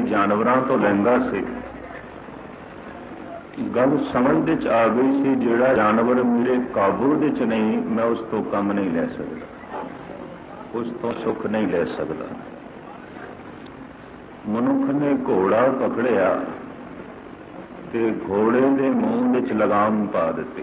जानवरों तो लैंदा सी। गल समझ दे च आ गई सी, जिहड़ा जानवर मेरे काबू दे च नहीं, मैं उस तो कम नहीं लै सकता, उस तो सुख नहीं ले सकता। मनुख ने घोड़ा पकड़िया ते घोड़े के मूँह विच लगाम पा दी।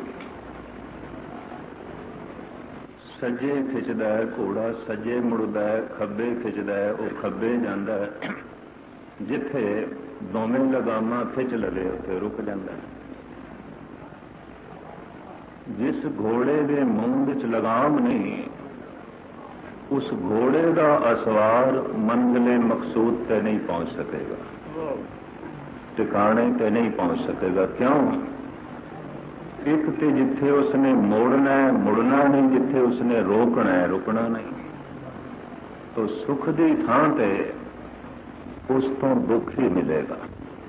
सज्जे खिंचदा है घोड़ा, सज्जे मुड़दा है, खब्बे खिंचदा है वह खब्बे जांदा है। जिथे दोवें लगामां खिंच लवे उत्थे रुक जांदा है। जिस घोड़े के मूँह विच लगाम नहीं, उस घोड़े का असवार मंजिले मकसूद ते नहीं पहुंच सकेगा, ठिकाने ते नहीं पहुंच सकेगा। क्यों? एक तो जिथे उसने मोड़ना है मुड़ना नहीं, जिथे उसने रोकना है रुकना नहीं। तो सुख की थां ते उस तो दुख ही मिलेगा।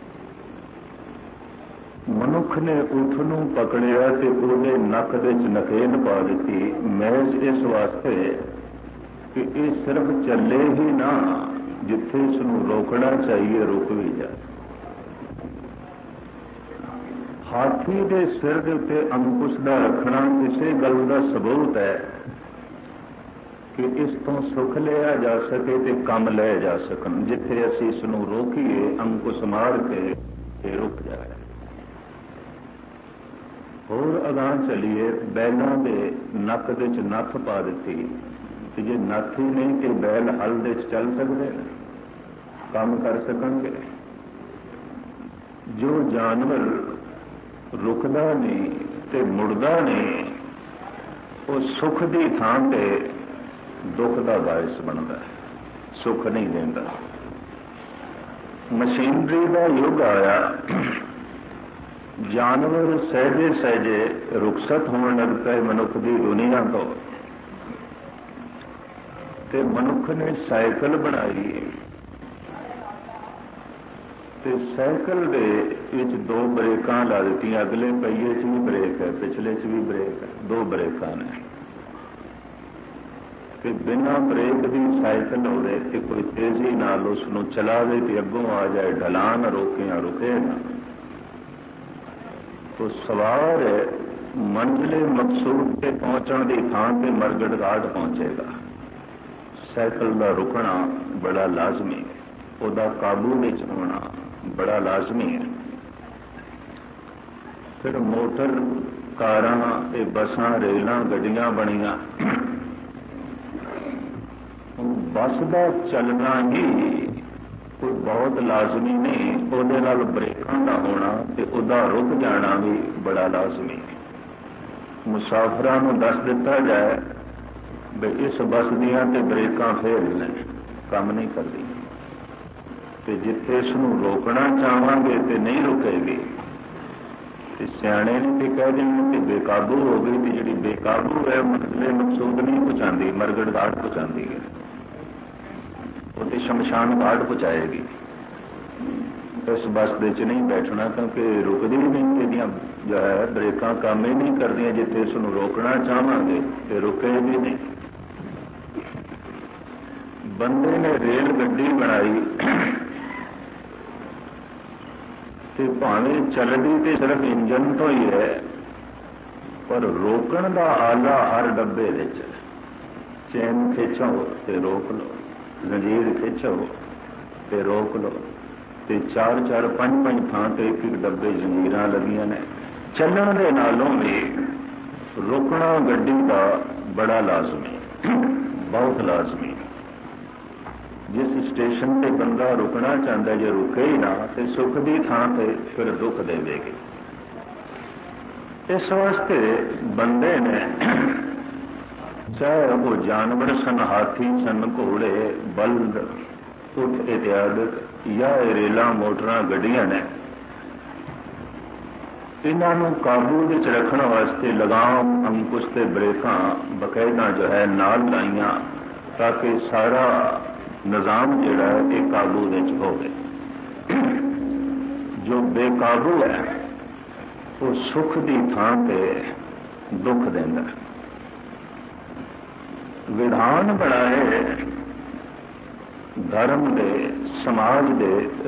मनुख ने ऊठ नूं पकड़िया ते उहदे नक दे च नकेल पा दी, महज इस वास्ते कि ये सिर्फ चले ही ना, जिथे इसनूं रोकना चाहिए रुक भी जाए। हाथी के सिर के उत्ते अंकुश का रखना किसी गल का सबूत है कि इस तो सुख लिया जा सके ते कम ले जा सकन। जिथे असी इसनूं रोकीए अंकुश मार के रुक जाए। होर अगां चलीए, बैलों के नक दे च नथ पा दी कि जे नथ ही नहीं कि बैल हल दे च चल सकते, काम कर सकणगे। जो जानवर रुकदा नहीं ते मुड़दा नहीं, वो सुख की थां ते दुख का बायस बनता है, सुख नहीं देता। मशीनरी का युग आया, जानवर सहजे सहजे रुखसत होने लग पे मनुख की दुनिया तो। ते मनुख ने साइकिल बनाई ते साइकिल दे विच दो ब्रेकां ला दी। अगले पहिए च भी ब्रेक है, पिछले च भी ब्रेक है, दो ब्रेकां ने। कि बिना ब्रेक की साइकिल होवे ते कोई तेजी नाल उसनूं चलावे ते अगों आ जाए, ढलान रोके या रुके ना, तो सवार मंजिले मकसूद ते पहुंचण की थां ते मरगट घाट पहुंचेगा। साइकिल का रुकना बड़ा लाजमी है, उसका काबू विच होना बड़ा लाजमी है। फिर मोटर कारां ते बसां रेलां गड्डियां बणियां। बस का चलना ही कोई बहुत लाजमी नहीं, उहदे नाल ब्रेकां का होना ते उहदा रुक जाना भी बड़ा लाजमी है। मुसाफिरां नूं दस दिता जाए भी इस बस दियां ते ब्रेकां फेल ने, काम नहीं करदी, ते जिथे इसनूं रोकना चाहांगे ते नहीं रुकेगी, ते सियाणे ने ते कह देंगे कि बेकाबू हो गई, ते जिहड़ी बेकाबू है मंजिले मकसूद नहीं पहुंचाती, मरगट घाट पहुंचाती है, वो तो शमशान घाट पहुंचाएगी। इस बस दे च नहीं बैठना, क्योंकि रुकदी ही नहीं, इहदियां जो है ब्रेकां काम ही नहीं करदियां। जिथे इसनूं रोकना चाहांगे ते रुकेगी नहीं। बंदे ने रेल गड्डी बनाई ते भावें चलदी ते सिर्फ इंजन तो ही है, पर रोकण का आला हर डब्बे विच। चैन खिंचो ते रोक लो, जंजीर खिंचो ते रोक लो, ते चार चार पंज पंज थां ते एक एक डब्बे जंजीरां लगियां ने। चलण दे नालों भी रुकना गड्डी का बड़ा लाजमी, बहुत लाजमी। जिस स्टेशन पे बंदा रुकना चाहता है, जो रुके ही ना तो सुख की थां ते फिर दुख देगी। इस वास्ते बंदे ने, चाहे वो जानवर सन, हाथी सन, घोड़े, बल्द, उठ इत्यादि, या रेलां मोटरां गड्डियां ने, इन्हों काबू विच रखने वास्ते लगाम, अंकुश ते ब्रेकां बकायदा जो है नाल लाइयां, ताकि सारा निजाम जिहड़ा है ये काबू विच होवे। जो बेकाबू है वो सुख की थां ते दुख देंदा। विधान बनाए धर्म दे, समाज दे,